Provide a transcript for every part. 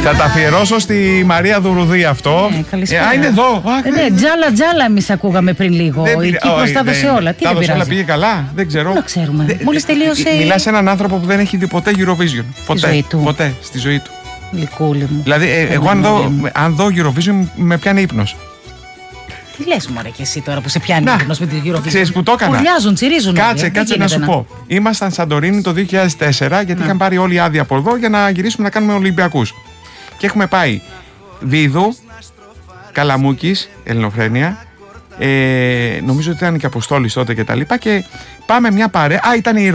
Θα τα αφιερώσω στη Μαρία Δουρουδή αυτό. Είναι εδώ. Τζάλα εμείς ακούγαμε πριν λίγο. Εκεί προς τα δώσε όλα. Τι δεν πειράζει. Όλα πήγε καλά, δεν ξέρω. Δεν ξέρουμε. Μόλις τελείωσε. Μιλάς σε έναν άνθρωπο που δεν έχει δει ποτέ Eurovision. Ποτέ στη ζωή του. Λυκούλη μου. Δηλαδή, εγώ αν δω Eurovision με πιάνει ύπνος. Τι λες μωρέ και εσύ τώρα που σε πιάνει ύπνος με την Eurovision. Ξέρεις που το έκανα. Ουρλιάζουν, τσιρίζουν. Κάτσε να σου πω. Ήμασταν Σαντορίνη το 2004 γιατί είχαν πάρει όλοι άδεια από εδώ για να γυρίσουμε να κάνουμε Ολυμπιακούς. Και έχουμε πάει Βίδου, Καλαμούκης, Ελληνοφρένεια. Νομίζω ότι ήταν και Αποστόλης τότε και τα λοιπά. Και πάμε μια παρέα. Ήταν η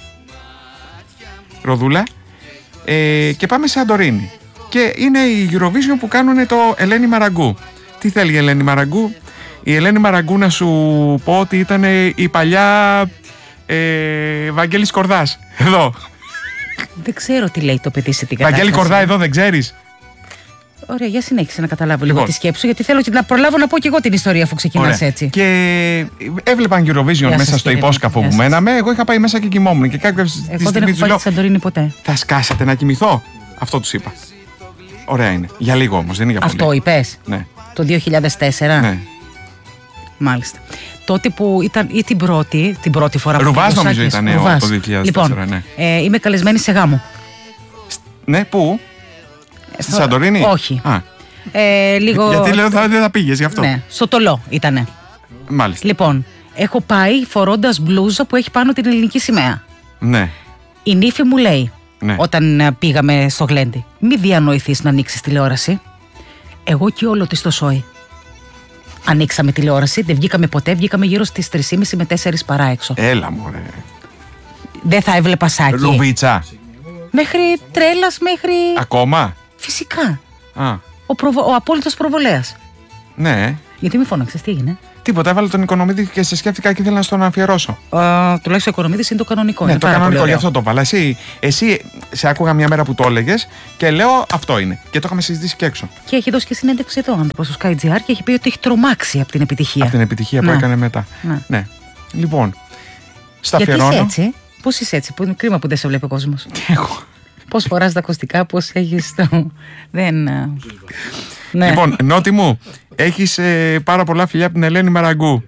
Ροδούλα. Και πάμε σε Σαντορίνη. Και είναι η Eurovision που κάνουν το Ελένη Μαραγκού. Τι θέλει η Ελένη Μαραγκού? Η Ελένη Μαραγκού, να σου πω ότι ήταν η παλιά Βαγγέλης Κορδάς. Εδώ. Δεν ξέρω τι λέει το παιδί σε την κατάσταση. Βαγγέλη Κορδά εδώ, δεν ξέρεις? Ωραία, για συνέχισε να καταλάβω λίγο τη σκέψη, γιατί θέλω και να προλάβω να πω και εγώ την ιστορία αφού ξεκινάς έτσι. Και έβλεπαν Eurovision μέσα στο υπόσκαφο που μέναμε. Εγώ είχα πάει μέσα και κοιμόμουν. Και εγώ δεν έχω πάει στη Σαντορίνη ποτέ. Θα σκάσατε να κοιμηθώ. Αυτό τους είπα. Ωραία είναι. Για λίγο όμως, δεν είναι για πολύ. Αυτό είπες? Ναι. Το 2004. Ναι. Μάλιστα. Τότε που ήταν ή την πρώτη φορά που Ρουβάς νομίζω ήταν το 2004. Λοιπόν, ναι. Είμαι καλεσμένη σε γάμο. Ναι, πού? Στη Σαντορίνη? Όχι. Λίγο... Γιατί λέω δεν θα πήγες γι' αυτό. Ναι, στο Τολό ήτανε. Μάλιστα. Λοιπόν, έχω πάει φορώντας μπλούζα που έχει πάνω την ελληνική σημαία. Ναι. Η νύφη μου λέει, ναι, όταν πήγαμε στο Γλέντι, μη διανοηθείς να ανοίξεις τηλεόραση. Εγώ και όλο της το σόι. Ανοίξαμε τηλεόραση, δεν βγήκαμε ποτέ, βγήκαμε γύρω στις 3:30 με 4 παρά έξω. Έλα μωρέ. Δεν θα έβλεπα σάκι. Λουβίτσα. Μέχρι τρέλας, μέχρι... Ακόμα? Φυσικά. Α. Ο απόλυτος προβολέας. Ναι. Γιατί με φώναξες, τι έγινε? Τίποτα, έβαλε τον Οικονομίδη και σε σκέφτηκα και ήθελα να στον αφιερώσω. Τουλάχιστον ο Οικονομίδης είναι το κανονικό. Ναι, το κανονικό, γι' αυτό το βάλα. Εσύ σε άκουγα μια μέρα που το έλεγες και λέω αυτό είναι. Και το είχαμε συζητήσει και έξω. Και έχει δώσει και συνέντευξη εδώ, αν το πω στο Sky GR, και έχει πει ότι έχει τρομάξει από την επιτυχία. Από την επιτυχία που έκανε μετά. Ναι. Λοιπόν, στα αφιερώνω. Γιατί είσαι έτσι? Πώς είσαι έτσι? Που είναι κρίμα που δεν σε βλέπει ο κόσμος. Εγώ. Πώς φοράς τα ακουστικά, πώς έχεις το... Δεν... Ναι. Λοιπόν, Νότι μου, έχεις πάρα πολλά φιλιά από την Ελένη Μαραγκού.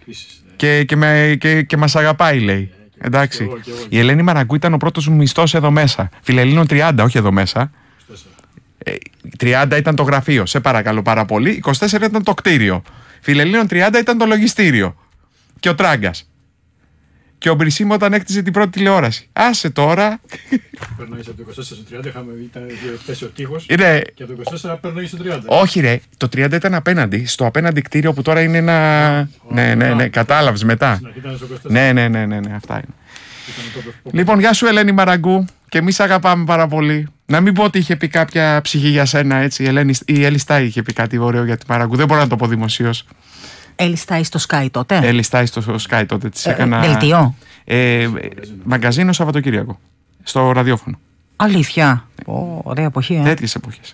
Και μας αγαπάει, λέει. Εντάξει. Η Ελένη Μαραγκού ήταν ο πρώτος μου μισθός εδώ μέσα. Φιλελλήνων 30, όχι εδώ μέσα. 30 ήταν το γραφείο, σε παρακαλώ πάρα πολύ. 24 ήταν το κτίριο. Φιλελλήνων 30 ήταν το λογιστήριο. Και ο Τράγκας. Και ο Μπρισίμ όταν έκτιζε την πρώτη τηλεόραση. Άσε τώρα. Περνάει από το 24 στο 30, ήταν ο τείχος. Ναι. Και από το 24 περνάει στο 30. Όχι, ρε. Το 30 ήταν απέναντι. Στο απέναντι κτίριο που τώρα είναι ένα. Ναι. Κατάλαβες μετά. Ναι. Αυτά είναι. Λοιπόν, γεια σου Ελένη Μαραγκού. Και εμείς αγαπάμε πάρα πολύ. Να μην πω ότι είχε πει κάποια ψυχή για σένα έτσι. Η Έλλη Στάι είχε πει κάτι ωραίο για τη Μαραγκού. Δεν μπορώ να το πω δημοσίως. Έλλη Στάι στο Sky τότε. Έλλη Στάι στο Sky τότε. Της έκανα. Δελτίο. Μαγκαζίνο Σαββατοκύριακο. Στο ραδιόφωνο. Αλήθεια. Ωραία εποχή. Τέτοιες εποχές.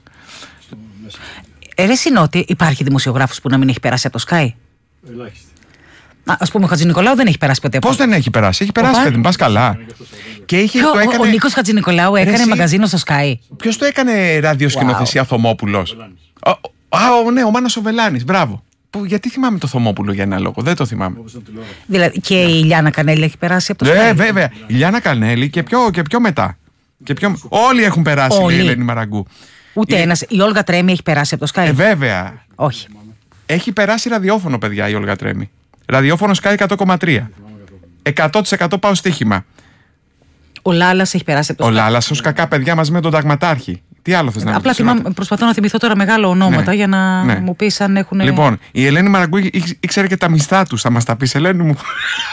Ρε Συνότη, υπάρχει δημοσιογράφος που να μην έχει περάσει από το Sky? Ελάχιστη. Ας πούμε ο Χατζηνικολάου δεν έχει περάσει ποτέ. Πώς δεν έχει περάσει? Έχει περάσει, παιδί μου, πας καλά. Ο Νίκος Χατζηνικολάου έκανε μαγκαζίνο στο Sky. Ποιος το έκανε ραδιοσκηνοθεσία? Θωμόπουλος. Ναι, ο Μάνος ο Βελάνης, μπράβο. Γιατί θυμάμαι το Θωμόπουλο για ένα λόγο, δεν το θυμάμαι. Δηλαδή και η Λιάννα Κανέλη έχει περάσει από το Sky. Βέβαια. Η Λιάννα Κανέλη και πιο μετά. Όλοι έχουν περάσει, λέει η Ελένη Μαραγκού. Ούτε ένας. Η Όλγα Τρέμι έχει περάσει από το Sky. Βέβαια. Όχι. Έχει περάσει ραδιόφωνο, παιδιά, η Όλγα Τρέμι. Ραδιόφωνο Sky 100,3. 100% πάω στοίχημα. Ο Λάλας έχει περάσει από το Sky. Ο Λάλας ως κακά παιδιά μαζί με τον Ταγματάρχη. Τι άλλο θες να μου πεις? Απλά προσπαθώ να θυμηθώ τώρα μεγάλα ονόματα για να μου πεις αν έχουν. Λοιπόν, η Ελένη Μαραγκού ήξερε και τα μισθά τους. Θα μας τα πεις, Ελένη μου?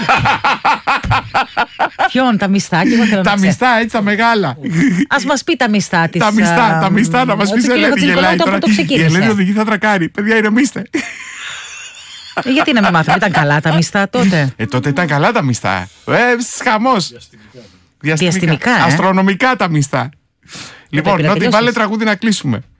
Ποιον τα μισθά? Τα μισθά, έτσι τα μεγάλα. Ας μας πει τα μισθά της. Τα μισθά να μας πεις, Ελένη. Γελάει τώρα. Η Ελένη οδηγεί θα τρακάρει. Παιδιά, ηρεμήστε. Γιατί να μην μάθουμε? Ήταν καλά τα μισθά τότε? Τότε ήταν καλά τα μισθά. Χαμός. Διαστημικά. Αστρονομικά τα μισθά. Λοιπόν, Νότι, βάλε τραγούδι να κλείσουμε.